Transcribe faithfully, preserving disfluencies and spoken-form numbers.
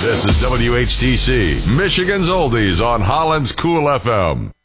This is W H T C, Michigan's Oldies on Holland's Cool F M.